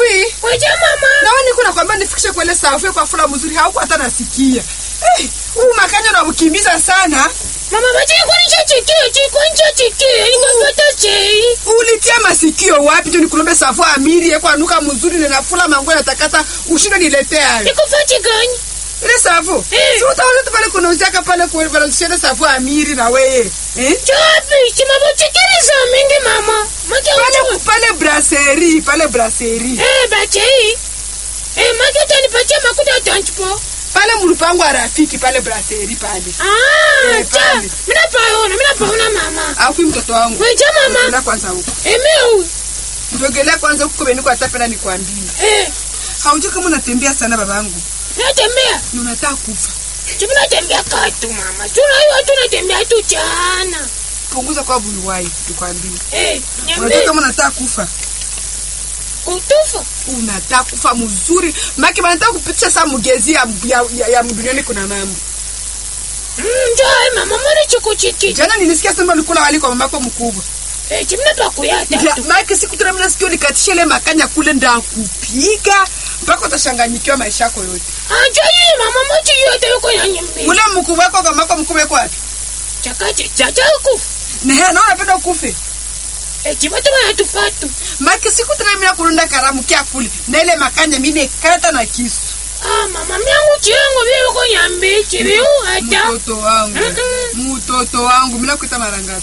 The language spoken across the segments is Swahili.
Chérie. Wewe mama. Na niko nakwambia nifikishe kwa ile safu kwa fula mzuri hauko hata nasikia. Huu makanya na mkimbiza sana. Mama baje kwa nje chiki. Ingepata chei. Ulitia masikio wapi tu nikulombe safu amiri kwa nuka mzuri na fula mango natakata ushinde niletea. Nikufati gani? Ile safu. Si utaona tu pale kuna uzaka pale kwa balishana safu amiri na wewe. Chapi, chimabo chikiriza mingi mama. Pale brasserie. Bache. Maki utanipatia makuta ya tanchipo. Pale mlupango wa rafiki pale brasserie pale. Pale. Mina paona mama. Au mtoto wangu. Wewe mama. Ndio kwanza huko. Meu. Ndogelea kwanza huko beni kwa tapena nikwambie. Haujui kama unatembea sana babangu. Natembea. Unataka kufa. Tunatembea katu mama. Tunatembea tu jana. Punguza kwa buluwai tukwambie. Unataka kama unataka kufa. Kutufa. Unataka kufa mzuri. Maki wanataka kupitisha saa mugezi ya mduniani kuna mambo. Njoo mama mbona chikuchiki. Jana nilisikia sema ulikula wali kwa mamako mkubwa. Chimna pa kuyata. Maki siku tena mimi nasikio nikatisha ile makanya kule nda kupiga mpaka utashanganyikiwa maisha yako yote. Njoo mama mochi yote yuko ya nyumba. Ule mkubwa wako kwa mamako mkubwa yuko wapi? Chacha kufa. Na unapenda kufe. Chimata wanatufatu. Maki siku tena mimi nakulunda karamu kia kule. Na ile makanya mimi nekata na kisu. Mama miangu chengo vile uko nyambe chibiu hata. Mtoto wangu mimi nakuita mara ngapi?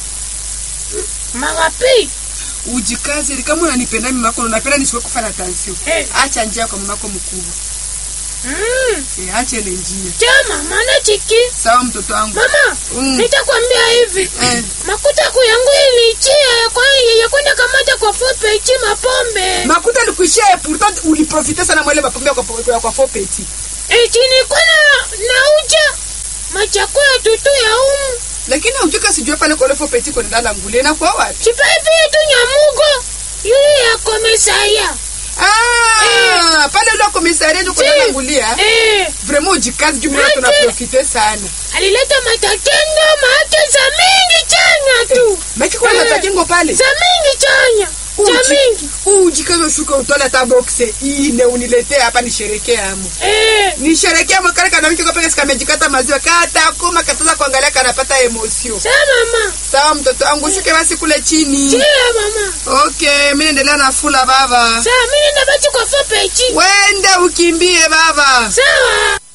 Magapi. Ujikaze kama unanipenda mimi mako unapenda nisiwe kufa na tansio. Acha njia kwa mamako mkubwa. Acha ile njia. Chama maana chiki. Sawa mtoto wangu. Mama, nitakwambia hivi. Makuta yangu ilichia ya kwenda kamata kwa fopechi mapombe. Makuta likuishia pourtant uliprofite sana mwele mapombe kwa fopechi. Chini kuna nauja machakula tutu ya Lakini hujua sijua pale kwa fopechi kwa ndala ngule na kwa wapi? Chipepe tu nyamugo. Yule ya komisaria. Pale ule komisaria ndio kuna ngulia. Vraiment ujikazi jumla tunaprofite sana. Alileta matakengo maake za mingi chanya tu. Maki kwa matakengo pale. Za mingi chanya. Za mingi. Ujikazo shuka utola ta boxe ine uniletea hapa nisherekee hamu. Nisherekea mwakale kana miki kwa peke sikamejikata maziwa kata kuma kataza kuangalia kanapata emotion. Sawa mama. Sawa mtoto wangu shuke basi kule chini. Sawa mama. Okay, mimi naendelea na fula baba. Sawa, mimi nabaki kwa fopechi. Wende ukimbie baba. Sawa.